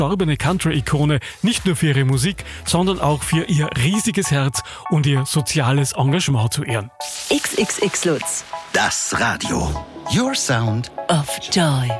verstorbene Country-Ikone nicht nur für ihre Musik, sondern auch für ihr riesiges Herz und ihr soziales Engagement zu ehren. XXX Lutz. Das Radio. Your Sound of Joy.